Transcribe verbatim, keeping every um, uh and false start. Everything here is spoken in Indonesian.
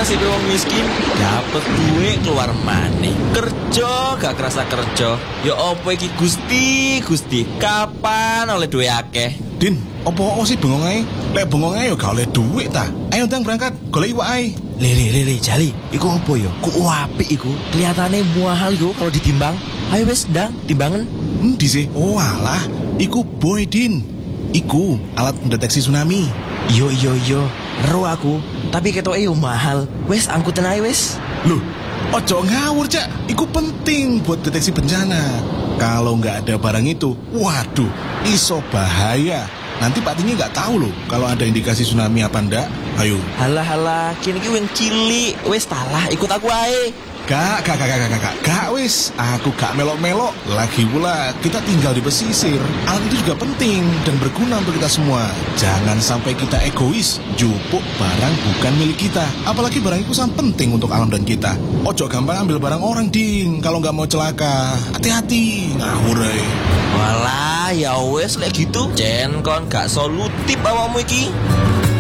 nasib wong miskin, dapet duit keluar maneh. Kerja gak kerasa kerja. Ya opo iki Gusti, Gusti, kapan oleh duit akeh? Din, opo sih bengong ae? Lek bengong ae yo gak oleh duit ta. Ayo ndang berangkat, golek iwak ae. Le le le le Jali, iku opo yo? Ku apik iku. Kelihatane mahal iku kalau ditimbang. Ayo wis ndang timbangan. Endi sih? Oh alah, iku boy Din. Iku alat pendeteksi tsunami. Yo yo yo, ero aku. Tapi ketoke yo mahal. Wis angkutan ae wis. Loh, ojo ngawur cak. Iku penting buat deteksi bencana. Kalau nggak ada barang itu, waduh, iso bahaya. Nanti Pak Tini nggak tahu loh kalau ada indikasi tsunami apa ndak. Ayo. Halah halah, kini ki wong cilik. Wis talah, ikut aku ae. Gak, gak, gak, gak, gak, gak, gak, wis. Aku gak melok-melok. Lagi pula, kita tinggal di pesisir. Alat itu juga penting dan berguna untuk kita semua. Jangan sampai kita egois, jupuk barang bukan milik kita. Apalagi barang itu sangat penting untuk alam dan kita. Ojo gampang ambil barang orang, Ding. Kalau gak mau celaka, hati-hati. Ngawur, eh. Walah, ya wis lek gitu. Jen kon gak solutif awakmu iki.